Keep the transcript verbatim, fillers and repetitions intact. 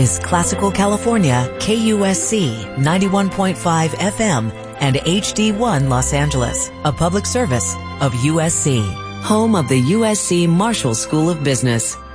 is Classical California, K U S C ninety-one point five F M and H D one Los Angeles, a public service of U S C, home of the U S C Marshall School of Business.